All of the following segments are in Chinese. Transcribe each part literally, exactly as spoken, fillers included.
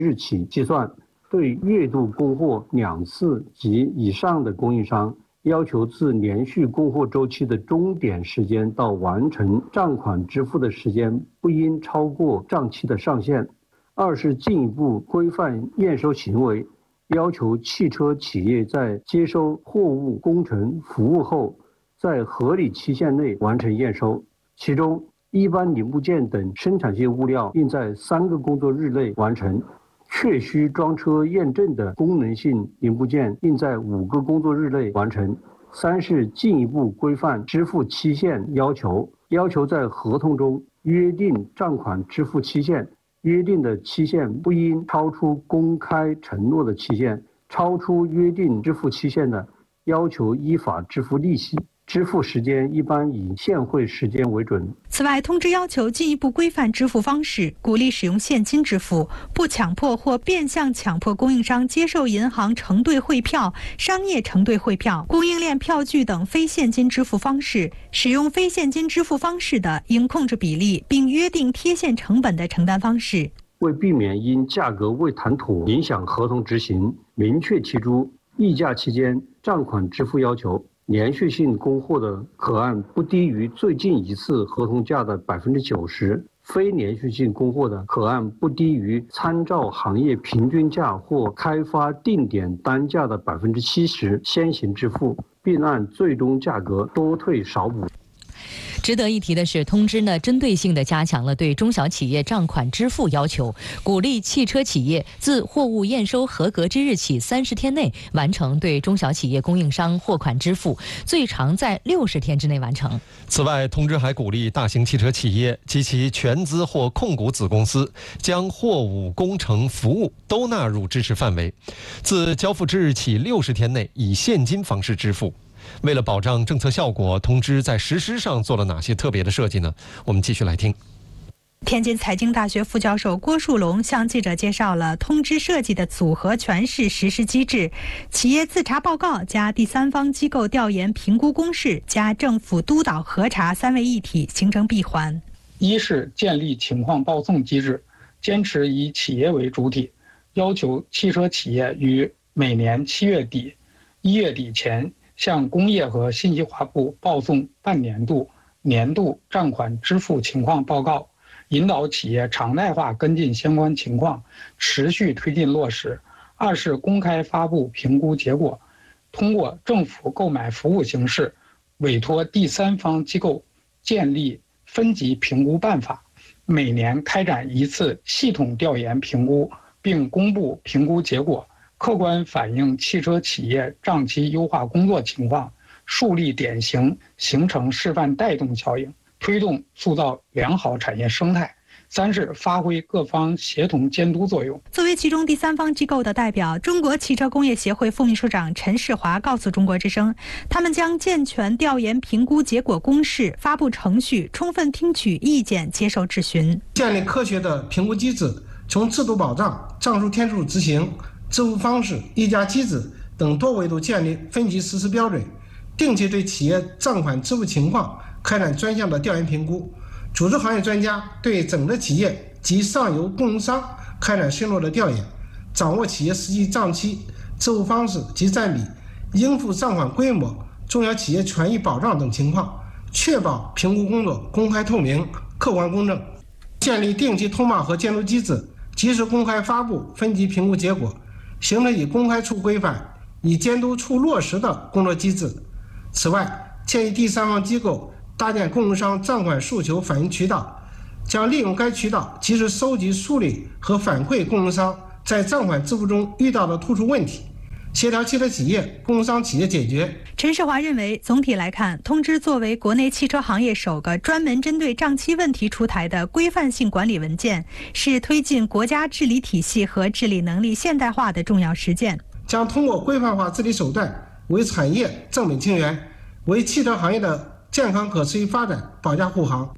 日起计算，对月度供货两次及以上的供应商，要求自连续供货周期的终点时间到完成账款支付的时间不应超过账期的上限。二是进一步规范验收行为，要求汽车企业在接收货物、工程服务后，在合理期限内完成验收。其中，一般零部件等生产性物料应在三个工作日内完成，确需装车验证的功能性零部件应在五个工作日内完成。三是进一步规范支付期限要求，要求在合同中约定账款支付期限，约定的期限不应超出公开承诺的期限，超出约定支付期限的，要求依法支付利息。支付时间一般以现汇时间为准。 此外，通知要求进一步规范支付方式，鼓励使用现金支付，不强迫或变相强迫供应商接受银行承兑汇票、商业承兑汇票、供应链票据等非现金支付方式。使用非现金支付方式的，应控制比例，并约定贴现成本的承担方式。 为避免因价格未谈妥影响合同执行，明确提出议价期间账款支付要求。连续性供货的可按不低于最近一次合同价的百分之九十，非连续性供货的可按不低于参照行业平均价或开发定点单价的百分之七十先行支付，并按最终价格多退少补。 值得一提的是，通知呢针对性地加强了对中小企业账款支付要求，鼓励汽车企业自货物验收合格之日起三十天内完成对中小企业供应商货款支付，最长在六十天之内完成。 此外，通知还鼓励大型汽车企业及其全资或控股子公司将货物、工程、服务都纳入支持范围，自交付之日起六十天内以现金方式支付。为了保障政策效果，通知在实施上做了哪些特别的设计呢？我们继续来听。 天津财经大学副教授郭树龙向记者介绍了通知设计的组合拳式实施机制：企业自查报告加第三方机构调研评估公示加政府督导核查三位一体，形成闭环。 一是建立情况报送机制，坚持以企业为主体，要求汽车企业于每年七月底、一月底前向工业和信息化部报送半年度、年度账款支付情况报告，引导企业常态化跟进相关情况，持续推进落实。二是公开发布评估结果，通过政府购买服务形式，委托第三方机构建立分级评估办法，每年开展一次系统调研评估，并公布评估结果，客观反映汽车企业账期优化工作情况，树立典型，形成示范带动效应，推动塑造良好产业生态。三是发挥各方协同监督作用。 作为其中第三方机构的代表，中国汽车工业协会副秘书长陈世华告诉中国之声，他们将健全调研评估结果公示、发布程序，充分听取意见，接受质询， 建立科学的评估机制，从制度保障、账数天数执行、支付方式、议价机制等多维度建立分级实施标准，定期对企业账款支付情况开展专项的调研评估，组织行业专家对整个企业及上游供应商开展深入的调研，掌握企业实际账期、支付方式及占比、应付账款规模、中小企业权益保障等情况，确保评估工作公开透明、客观公正。建立定期通报和监督机制，及时公开发布分级评估结果，形成以公开处规范、以监督处落实的工作机制。此外，建议第三方机构搭建供应商账款诉求反映渠道，将利用该渠道及时收集、梳理和反馈供应商在账款支付中遇到的突出问题，协调汽车企业、供应商企业解决。 陈世华认为，总体来看，通知作为国内汽车行业首个专门针对账期问题出台的规范性管理文件，是推进国家治理体系和治理能力现代化的重要实践， 将通过规范化治理手段，为产业正本清源，为汽车行业的健康可持续发展保驾护航。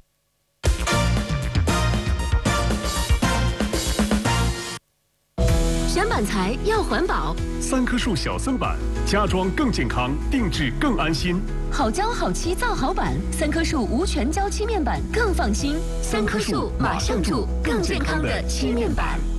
选板材要环保， 三棵树小森板，家装更健康，定制更安心。 好胶好漆造好板，三棵树无全胶漆面板更放心。三棵树马上住更健康的漆面板。